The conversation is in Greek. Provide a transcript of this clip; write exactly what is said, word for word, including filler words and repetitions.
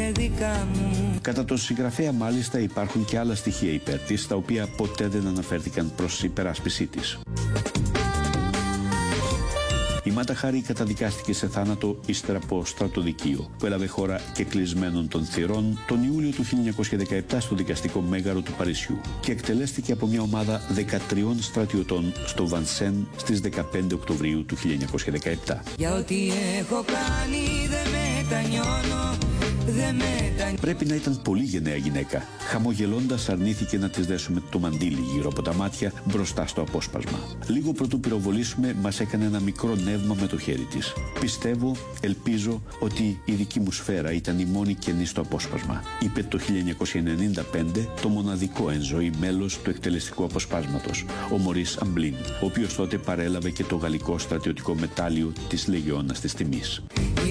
είναι δικά μου. Κατά τον συγγραφέα μάλιστα υπάρχουν και άλλα στοιχεία υπέρ της, τα οποία ποτέ δεν αναφέρθηκαν προς υπεράσπισή της. Η Μάτα Χάρη καταδικάστηκε σε θάνατο ύστερα από στρατοδικείο, που έλαβε χώρα και κλεισμένων των θυρών τον Ιούλιο του χίλια εννιακόσια δεκαεπτά στο δικαστικό μέγαρο του Παρισιού και εκτελέστηκε από μια ομάδα δεκατριών στρατιωτών στο Βανσέν στις δεκαπέντε Οκτωβρίου του χίλια εννιακόσια δεκαεπτά. Για ό,τι έχω κάνει δεν μετανιώνω. Πρέπει να ήταν πολύ γενναία γυναίκα. Χαμογελώντας αρνήθηκε να της δέσουμε το μαντίλι γύρω από τα μάτια μπροστά στο απόσπασμα. Λίγο πρωτού πυροβολήσουμε μας έκανε ένα μικρό νεύμα με το χέρι της. Πιστεύω, ελπίζω ότι η δική μου σφαίρα ήταν η μόνη κενή στο απόσπασμα, είπε το χίλια εννιακόσια ενενήντα πέντε το μοναδικό εν ζωή μέλος του εκτελεστικού αποσπάσματος, ο Μωρίς Αμπλίν, ο οποίος τότε παρέλαβε και το γαλλικό στρατιωτικό μετάλλιο της Λεγεώνας της Τιμής.